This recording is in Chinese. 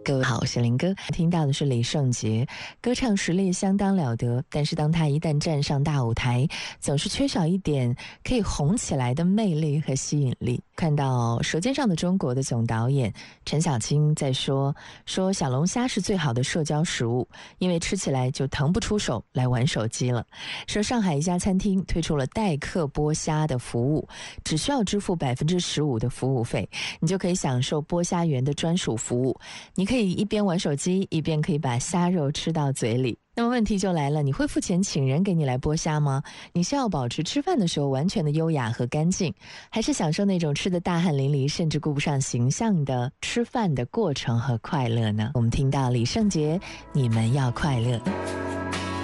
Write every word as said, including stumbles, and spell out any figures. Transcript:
各位好，我是林哥。听到的是李圣杰，歌唱实力相当了得，但是当他一旦站上大舞台，总是缺少一点可以红起来的魅力和吸引力。看到《舌尖上的中国》的总导演陈小青在说说小龙虾是最好的社交食物，因为吃起来就腾不出手来玩手机了。说上海一家餐厅推出了代客剥虾的服务，只需要支付百分之十五的服务费，你就可以享受剥虾员的专属服务。你可以一边玩手机，一边可以把虾肉吃到嘴里。那么问题就来了，你会付钱请人给你来剥虾吗？你是要保持吃饭的时候完全的优雅和干净，还是享受那种吃得大汗淋漓甚至顾不上形象的吃饭的过程和快乐呢？我们听到李圣杰，你们要快乐。